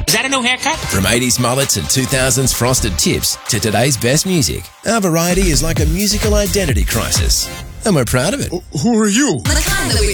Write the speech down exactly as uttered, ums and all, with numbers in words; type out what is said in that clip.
Is that a new haircut? From eighties mullets and two thousands frosted tips to today's best music, our variety is like a musical identity crisis. And we're proud of it. Who are you? The kind that we